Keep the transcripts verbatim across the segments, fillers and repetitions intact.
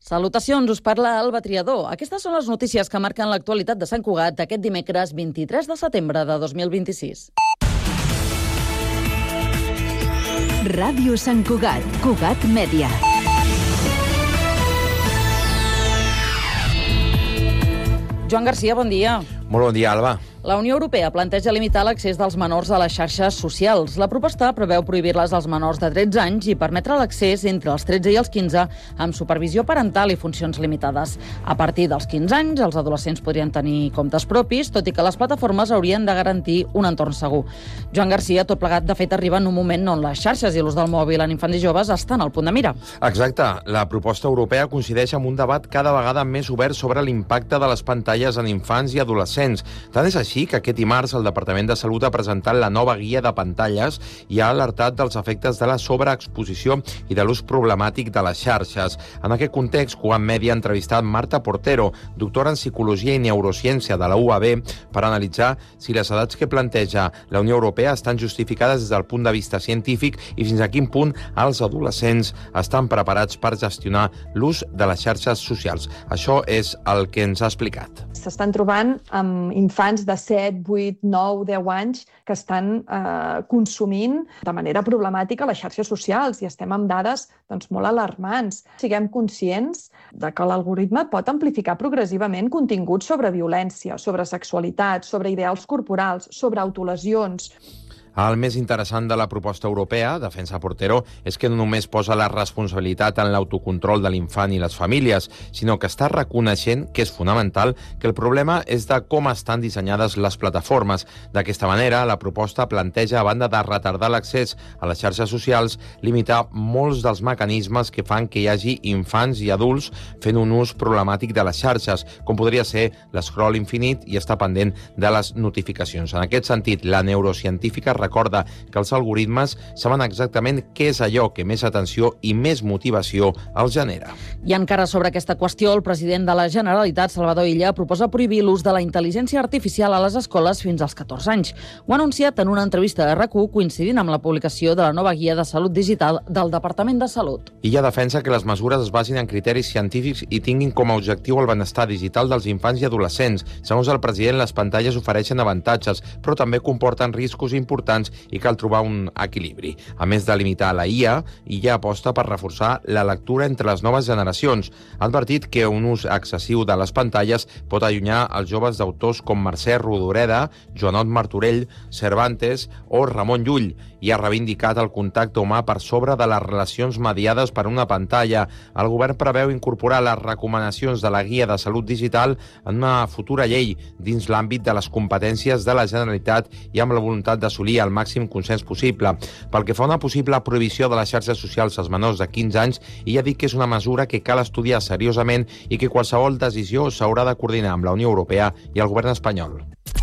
Salutacions, us parla Alba Triador. Aquestes són les notícies que marquen l'actualitat de Sant Cugat aquest dimecres vint-i-tres de setembre de dos mil vint-i-sis. Ràdio Sant Cugat, Cugat Mèdia. Joan Garcia, bon dia. Molt bon dia, Alba. La Unió Europea planteja limitar l'accés dels menors a les xarxes socials. La proposta preveu prohibir-les als menors de tretze anys i permetre l'accés entre els tretze i els quinze amb supervisió parental i funcions limitades. A partir dels quinze anys, els adolescents podrien tenir comptes propis, tot i que les plataformes haurien de garantir un entorn segur. Joan Garcia, tot plegat, de fet, arriba en un moment on les xarxes i l'ús del mòbil en infants i joves estan al punt de mira. Exacte. La proposta europea coincideix amb un debat cada vegada més obert sobre l'impacte de les pantalles en infants i adolescents. Tant és així que aquest dimarts el Departament de Salut ha presentat la nova guia de pantalles i ha alertat dels efectes de la sobreexposició i de l'ús problemàtic de les xarxes. En aquest context, Cugat Mèdia ha entrevistat Marta Portero, doctora en Psicologia i Neurociència de la U A B, per analitzar si les edats que planteja la Unió Europea estan justificades des del punt de vista científic i fins a quin punt els adolescents estan preparats per gestionar l'ús de les xarxes socials. Això és el que ens ha explicat. S'estan trobant amb infants de set, vuit, nou, deu anys que estan eh, consumint de manera problemàtica les xarxes socials i estem amb dades doncs, molt alarmants. Siguem conscients de que l'algoritme pot amplificar progressivament continguts sobre violència, sobre sexualitat, sobre ideals corporals, sobre autolesions. El més interessant de la proposta europea, defensa Portero, és que no només posa la responsabilitat en l'autocontrol de l'infant i les famílies, sinó que està reconeixent que és fonamental que el problema és de com estan dissenyades les plataformes. D'aquesta manera, la proposta planteja, a banda de retardar l'accés a les xarxes socials, limitar molts dels mecanismes que fan que hi hagi infants i adults fent un ús problemàtic de les xarxes, com podria ser l'escroll infinit i estar pendent de les notificacions. En aquest sentit, la neurocientífica recorda que els algoritmes saben exactament què és allò que més atenció i més motivació els genera. I encara sobre aquesta qüestió, el president de la Generalitat, Salvador Illa, proposa prohibir l'ús de la intel·ligència artificial a les escoles fins als catorze anys. Ho ha anunciat en una entrevista a R Q, coincidint amb la publicació de la nova guia de salut digital del Departament de Salut. Illa defensa que les mesures es basin en criteris científics i tinguin com a objectiu el benestar digital dels infants i adolescents. Segons el president, les pantalles ofereixen avantatges, però també comporten riscos importants i cal trobar un equilibri. A més de limitar la I A, Illa aposta per reforçar la lectura entre les noves generacions. Ha advertit que un ús excessiu de les pantalles pot allunyar els joves d'autors com Mercè Rodoreda, Joanot Martorell, Cervantes o Ramon Llull, i ha reivindicat el contacte humà per sobre de les relacions mediades per una pantalla. El govern preveu incorporar les recomanacions de la guia de salut digital en una futura llei dins l'àmbit de les competències de la Generalitat i amb la voluntat d'assolir el màxim consens possible. Pel que fa a una possible prohibició de les xarxes socials als menors de quinze anys, ella ha dit que és una mesura que cal estudiar seriosament i que qualsevol decisió s'haurà de coordinar amb la Unió Europea i el govern espanyol.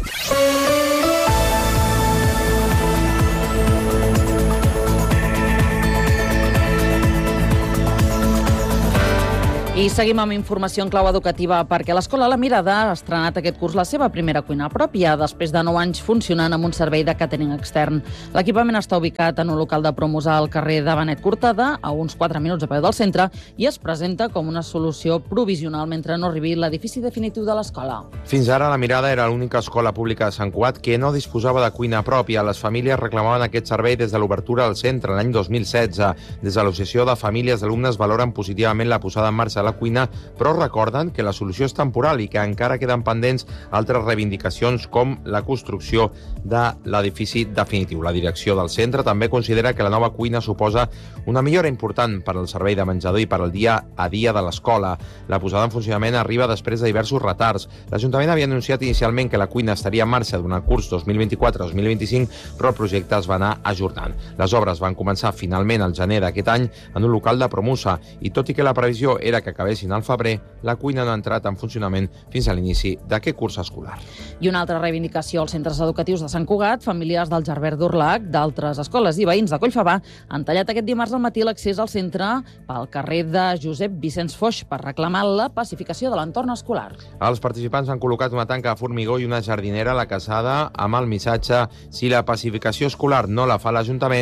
I seguim amb informació en clau educativa perquè l'Escola La Mirada ha estrenat aquest curs la seva primera cuina pròpia després de nou anys funcionant amb un servei de càtering extern. L'equipament està ubicat en un local de promos al carrer de Benet Cortada, a uns quatre minuts a peu del centre, i es presenta com una solució provisional mentre no arribi l'edifici definitiu de l'escola. Fins ara, La Mirada era l'única escola pública de Sant Cugat que no disposava de cuina pròpia. Les famílies reclamaven aquest servei des de l'obertura al centre l'any dos mil setze. Des de l'Associació de Famílies d'Alumnes valoren positivament la posada en marxa de la cuina, però recorden que la solució és temporal i que encara queden pendents altres reivindicacions com la construcció de l'edifici definitiu. La direcció del centre també considera que la nova cuina suposa una millora important per al servei de menjador i per al dia a dia de l'escola. La posada en funcionament arriba després de diversos retards. L'Ajuntament havia anunciat inicialment que la cuina estaria en marxa durant el curs dos mil vint-i-quatre dos mil vint-i-cinc, però el projecte es va anar ajornant. Les obres van començar finalment al gener d'aquest any en un local de Promusa i tot i que la previsió era que acabessin al febrer, la cuina no ha entrat en funcionament fins a l'inici d'aquest curs escolar. I una altra reivindicació als centres educatius de Sant Cugat, familiars del Gerbert d'Urlac, d'altres escoles i veïns de Collfabà han tallat aquest dimarts al matí l'accés al centre pel carrer de Josep Vicenç Foix per reclamar la pacificació de l'entorn escolar. Els participants han col·locat una tanca de formigó i una jardinera a la casada amb el missatge: si la pacificació escolar no la fa l'Ajuntament,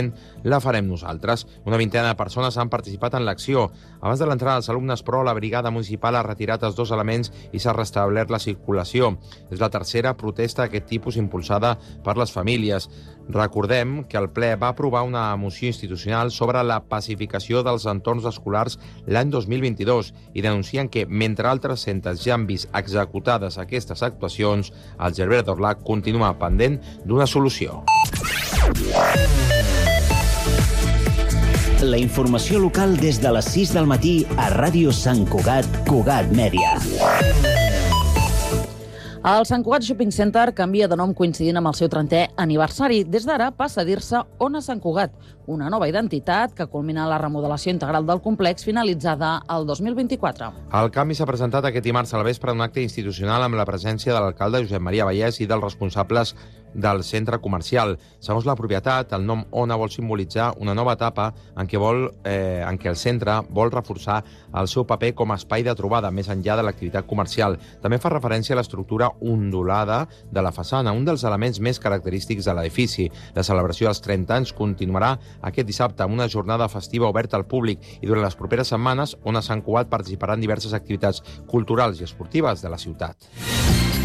la farem nosaltres. Una vintena de persones han participat en l'acció. Abans de l'entrada dels alumnes, però, la brigada municipal ha retirat els dos elements i s'ha restablert la circulació. És la tercera protesta d'aquest tipus impulsada per les famílies. Recordem que el ple va aprovar una moció institucional sobre la pacificació dels entorns escolars l'any dos mil vint-i-dos i denuncien que, mentre altres centres ja han vist executades aquestes actuacions, el Gerbert d'Orlhac continua pendent d'una solució. La informació local des de les sis del matí a Ràdio Sant Cugat, Cugat Mèdia. El Sant Cugat Shopping Center canvia de nom coincidint amb el seu trentè aniversari. Des d'ara passa a dir-se Ona Sant Cugat, una nova identitat que culmina la remodelació integral del complex finalitzada el dos mil vint-i-quatre. El canvi s'ha presentat aquest dimarts a la vespre en un acte institucional amb la presència de l'alcalde Josep Maria Vallès i dels responsables del centre comercial. Segons la propietat, el nom Ona vol simbolitzar una nova etapa en què, vol, eh, en què el centre vol reforçar el seu paper com a espai de trobada més enllà de l'activitat comercial. També fa referència a l'estructura ondulada de la façana, un dels elements més característics de l'edifici. La celebració dels trenta anys continuarà aquest dissabte amb una jornada festiva oberta al públic i durant les properes setmanes Ona Sant Cugat participarà en diverses activitats culturals i esportives de la ciutat.